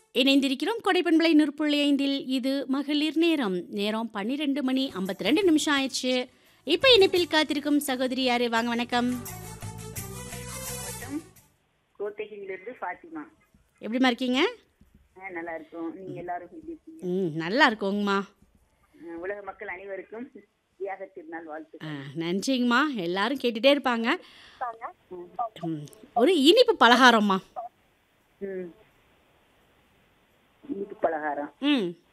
இணைந்திருக்கிறோம் கொடைப்பண்பலை 100.5 இது மகளிர் நேரம். நேரம் 12 மணி 52 நிமிஷம் ஆயிடுச்சு. இப்ப இணைப்பில் காத்திருக்கும் சகோதரி யாரு? வாங்க வணக்கம். வணக்கம். கோத்தகிரிலிருந்து ஃபாத்திமா. எப்படிம்மா இருக்கீங்க? நல்லா இருக்கும். நீங்க எல்லாரும் எப்படி இருக்கீங்க? நல்லா இருக்கோங்கம்மா. உலக மக்கள் அனைவருக்கும் தியாக திருநாள் வாழ்த்துக்கள். நன்றிங்கம்மா. எல்லாரும் கேட்டுட்டே இருப்பாங்க. ஒரு இனிப்பு பலகாரம்மா. இனிப்பு பலகாரம்.